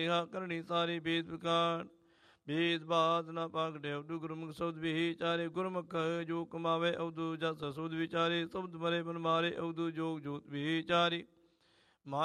ਕਰਨੀ ਸਾਰੀ ਬੇਦ ਪ੍ਰਕਾਰ ਬੇਦ ਬਾਤ ਨਾ ਪਾਕਟੇ ਅਵਦੂ ਗੁਰਮੁਖ ਸ਼ਬਦ ਵਿਚਾਰੇ ਗੁਰਮੁਖ ਜੋ ਕਮਾਵੇ ਅਵਦੂ ਜਸ ਸ਼ਬਦ ਵਿਚਾਰੇ ਸ਼ਬਦ ਮਰੇ ਬਨ ਮਾਰੇ ਅਵਦੂ ਜੋਗ ਜੋਤ ਵਿਚਾਰੀ